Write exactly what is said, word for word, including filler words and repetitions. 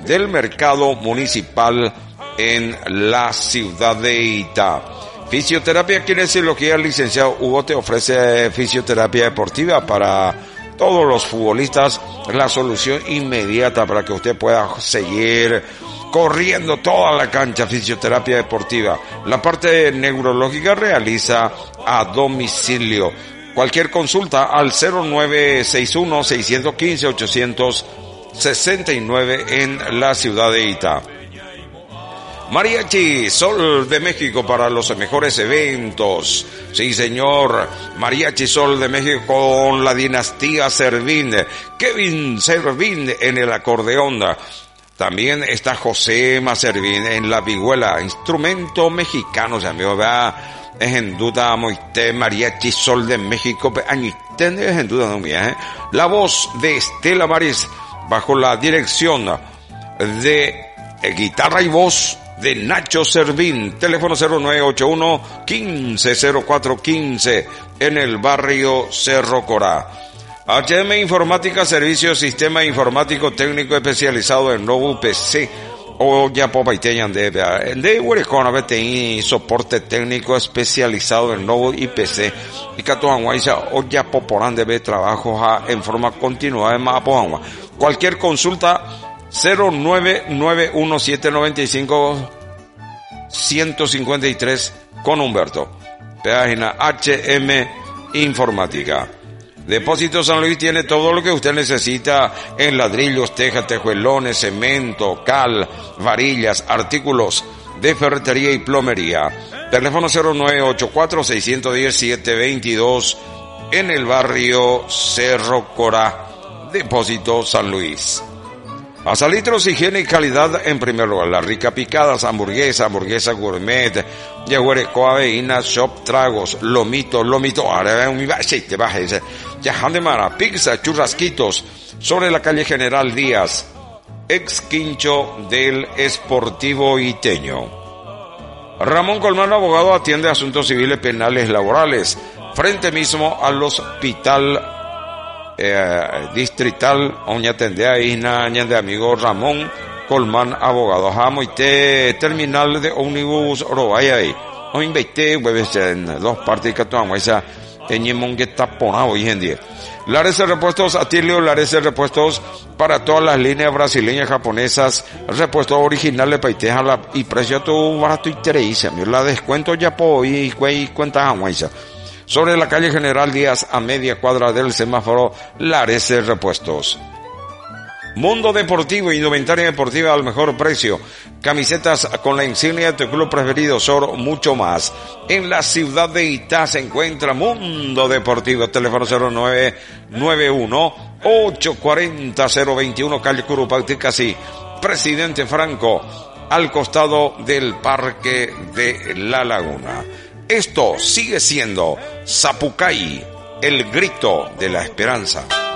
del mercado municipal en la ciudad de Itá. Fisioterapia, kinesiología, el licenciado Hugo te ofrece fisioterapia deportiva para todos los futbolistas, la solución inmediata para que usted pueda seguir corriendo toda la cancha. Fisioterapia deportiva. La parte neurológica realiza a domicilio. Cualquier consulta al cero nueve seis uno, seis uno cinco, ocho seis nueve en la ciudad de Itá. Mariachi Sol de México para los mejores eventos. Sí, señor. Mariachi Sol de México con la dinastía Servín. Kevin Servín en el acordeón. También está José Servín en la vihuela. Instrumento mexicano, se amigo, vea. Es en duda, moite, Mariachi Sol de México. Añiten, es en duda, no mía, ¿eh? La voz de Estela Maris bajo la dirección de eh, guitarra y voz de Nacho Servín. Teléfono cero nueve ocho uno, quince cero cuatro quince en el barrio Cerro Corá. H M Informática, servicio sistema informático técnico especializado en nuevo P C. O ya popa y teñan de de huerecona vete soporte técnico especializado en nuevo I P C y catoanguaisa o ya poporán de trabajo en forma continuada en mapoangua. Cualquier consulta cero nueve nueve uno siete nueve cinco uno cinco tres con Humberto. Página H M Informática. Depósito San Luis tiene todo lo que usted necesita en ladrillos, tejas, tejuelones, cemento, cal, varillas, artículos de ferretería y plomería. Teléfono cero nueve ocho cuatro, seis uno cero, siete dos dos en el barrio Cerro Corá. Depósito San Luis. Azalitros, higiene y calidad en primer lugar. Las ricas picadas, hamburguesa, hamburguesa gourmet, yaguareco, aveína, shop, tragos, lomito, lomito, ahora un aceite, baja ese. Yajan de Mara, pizza, churrasquitos, sobre la calle General Díaz, ex quincho del Esportivo Iteño. Ramón Colmán, abogado, atiende asuntos civiles, penales, laborales, frente mismo al hospital Eh, distrital, oña tendea isna de amigo Ramón Colmán, abogado. Jamo y te terminal de ómnibus Orobaya ahí. O invité, hueves en dos partes que tomamos esa teñimón que está ponado hoy en día. Lares de repuestos, Atilio, Lares de repuestos para todas las líneas brasileñas, japonesas, repuestos originales, paiteja la, y precio tu barato y tereísa. La descuento ya po y cuenta jamoisa. Sobre la calle General Díaz, a media cuadra del semáforo, Lares de Repuestos. Mundo Deportivo, indumentaria deportiva al mejor precio. Camisetas con la insignia de tu club preferido, Sor, mucho más. En la ciudad de Itá se encuentra Mundo Deportivo. Teléfono cero nueve nueve uno, ocho cuatro cero, cero dos uno, calle Curupacti, casi Presidente Franco, al costado del Parque de la Laguna. Esto sigue siendo Zapucay, el grito de la esperanza.